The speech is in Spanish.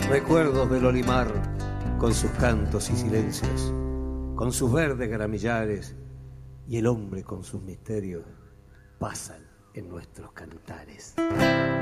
Recuerdos del Olimar, con sus cantos y silencios, con sus verdes gramillares, y el hombre con sus misterios, pasan en nuestros cantares.